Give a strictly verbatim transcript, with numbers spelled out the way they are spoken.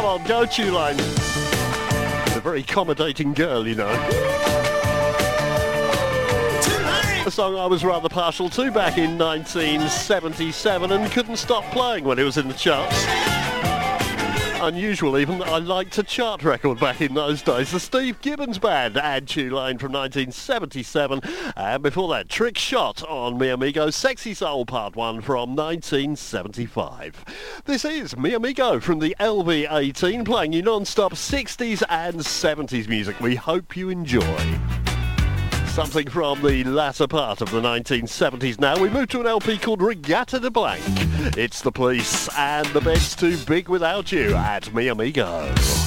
Come on, go Tulane. A very accommodating girl, you know. A song I was rather partial to back in nineteen seventy-seven and couldn't stop playing when it was in the charts. Unusual even that I liked a chart record back in those days. The Steve Gibbons Band and Tulane from nineteen seventy-seven, and before that Trick Shot on Mi Amigo Sexy Soul Part one from nineteen seventy-five. This is Mi Amigo from the L V eighteen, playing you non-stop sixties and seventies music. We hope you enjoy. Something from the latter part of the nineteen seventies now. We move to an L P called Regatta de Blanc. It's The Police and The Bed's Too Big Without You at Mi Amigo.